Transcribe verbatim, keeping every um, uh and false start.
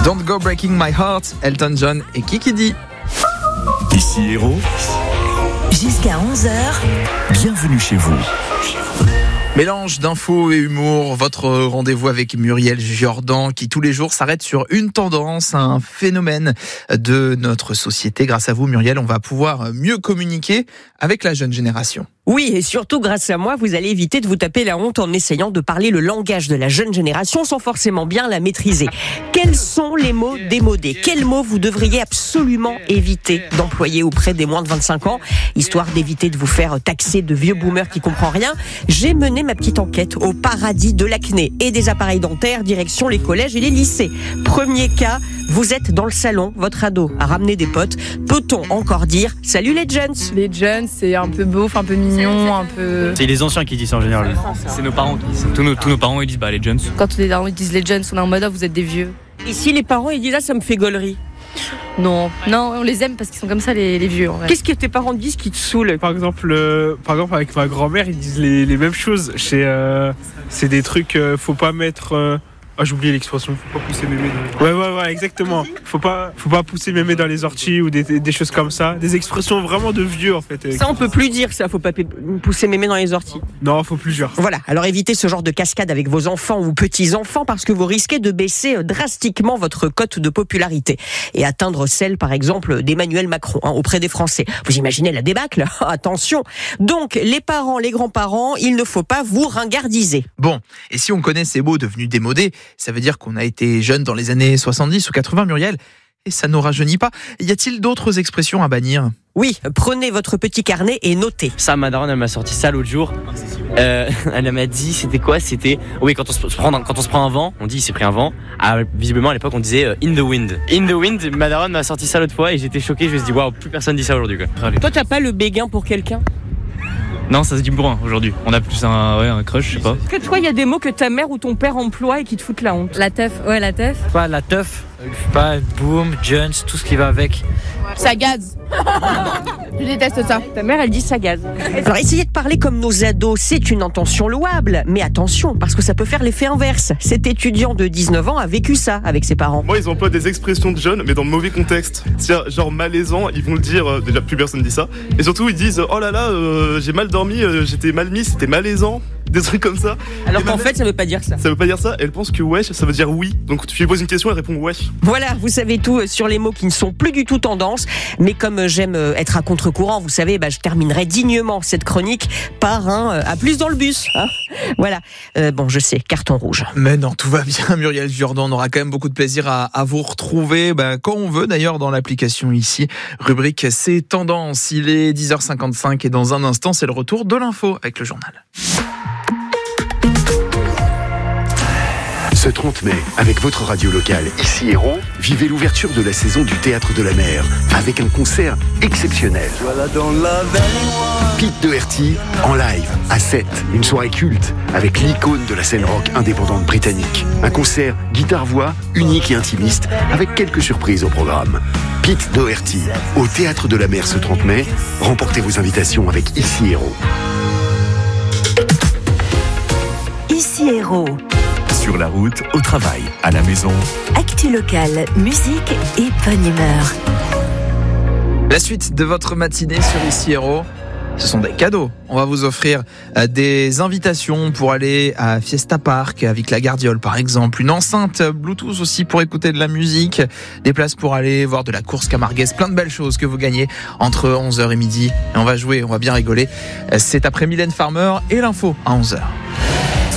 Don't Go Breaking My Heart, Elton John et Kiki D. Ici Héros. Jusqu'à onze heures. Bienvenue chez vous. Mélange d'infos et humour, votre rendez-vous avec Muriel Jordan qui tous les jours s'arrête sur une tendance, un phénomène de notre société. Grâce à vous Muriel, on va pouvoir mieux communiquer avec la jeune génération. Oui, et surtout grâce à moi, vous allez éviter de vous taper la honte en essayant de parler le langage de la jeune génération sans forcément bien la maîtriser. Quels sont les mots démodés ? Quels mots vous devriez absolument éviter d'employer auprès des moins de vingt-cinq ans, histoire d'éviter de vous faire taxer de vieux boomers qui comprennent rien ? J'ai mené ma petite enquête au paradis de l'acné et des appareils dentaires, direction les collèges et les lycées. Premier cas, vous êtes dans le salon, votre ado a ramené des potes. Peut-on encore dire « Salut les jeunes » ? Les jeunes, c'est un peu beauf, un peu mignon, un peu... C'est les anciens qui disent ça en général. C'est nos parents qui disent. Tous nos, tous nos parents ils disent bah les jeunes. Quand les parents disent les jeunes, on est en mode oh, vous êtes des vieux. Ici les parents ils disent « Ah ça me fait gaulerie ». Non, non, on les aime parce qu'ils sont comme ça les, les vieux en vrai. Qu'est-ce que tes parents disent qui te saoule ? Par exemple, euh, par exemple avec ma grand-mère ils disent les, les mêmes choses. C'est, euh, c'est des trucs, euh, faut pas mettre... Euh... Ah, j'ai oublié l'expression, faut pas pousser mémé dans les... Ouais, ouais, ouais, exactement. Faut pas, faut pas pousser mémé dans les orties ou des, des choses comme ça. Des expressions vraiment de vieux, en fait. Ça, on peut plus dire ça, faut pas pousser mémé dans les orties. Non, faut plus dire. Voilà, alors évitez ce genre de cascade avec vos enfants ou petits-enfants parce que vous risquez de baisser drastiquement votre cote de popularité et atteindre celle, par exemple, d'Emmanuel Macron hein, auprès des Français. Vous imaginez la débâcle ? Attention. Donc, les parents, les grands-parents, il ne faut pas vous ringardiser. Bon, et si on connaît ces mots devenus démodés, ça veut dire qu'on a été jeune dans les années soixante-dix ou quatre-vingts, Muriel, et ça ne nous rajeunit pas. Y a-t-il d'autres expressions à bannir ? Oui, prenez votre petit carnet et notez. Ça, ma daronne, elle m'a sorti ça l'autre jour. Euh, elle m'a dit, c'était quoi ? C'était, oui, quand on se prend, quand on se prend un vent, on dit il s'est pris un vent. Ah, visiblement à l'époque on disait euh, in the wind. In the wind, ma daronne m'a sorti ça l'autre fois et j'étais choqué. Je me suis dit waouh, plus personne dit ça aujourd'hui quoi. Toi, t'as pas le béguin pour quelqu'un ? Non, ça se dit bourrin aujourd'hui. On a plus un, ouais, un crush, je sais pas. Est-ce que toi, il y a des mots que ta mère ou ton père emploie et qui te foutent la honte ? La teuf, ouais la teuf. Pas la teuf, pas boom, Jones, tout ce qui va avec. Ça gaze. Je déteste ça. Ta mère, elle dit ça gaze. Alors, essayez de parler comme nos ados, c'est une intention louable. Mais attention, parce que ça peut faire l'effet inverse. Cet étudiant de dix-neuf ans a vécu ça avec ses parents. Moi, ils emploient des expressions de jeunes, mais dans le mauvais contexte. C'est-à-dire, genre malaisant, ils vont le dire, euh, déjà plus personne dit ça. Et surtout, ils disent, oh là là, euh, j'ai mal dormi, euh, j'étais mal mis, c'était malaisant. Des trucs comme ça. Alors qu'en fait, ça veut pas dire ça. Ça veut pas dire ça. Elle pense que wesh, ça veut dire oui. Donc tu lui poses une question, elle répond wesh. Voilà, vous savez tout sur les mots qui ne sont plus du tout tendance. Mais comme j'aime être à contre-courant, vous savez, bah, je terminerai dignement cette chronique par un à plus dans le bus. Hein voilà. Euh, bon, je sais, carton rouge. Mais non, tout va bien, Muriel Jordan. On aura quand même beaucoup de plaisir à, à vous retrouver bah, quand on veut, d'ailleurs, dans l'application ici. Rubrique C'est Tendance. Il est dix heures cinquante-cinq et dans un instant, c'est le retour de l'info avec le journal. Ce trente mai, avec votre radio locale, ici Héros, vivez l'ouverture de la saison du Théâtre de la Mer, avec un concert exceptionnel. Voilà dans la Pete Doherty, en live, à sept, une soirée culte, avec l'icône de la scène rock indépendante britannique. Un concert guitare-voix, unique et intimiste, avec quelques surprises au programme. Pete Doherty, au Théâtre de la Mer ce trente mai, remportez vos invitations avec Ici Héros. Ici Héros. Sur la route, au travail, à la maison. Actu locale, musique et bonne humeur. La suite de votre matinée sur Ici Héros, ce sont des cadeaux. On va vous offrir des invitations pour aller à Fiesta Park avec la Gardiole par exemple, une enceinte Bluetooth aussi pour écouter de la musique, des places pour aller voir de la course camarguaise, plein de belles choses que vous gagnez entre onze heures et midi. Et on va jouer, on va bien rigoler. C'est après Mylène Farmer et l'info à onze heures.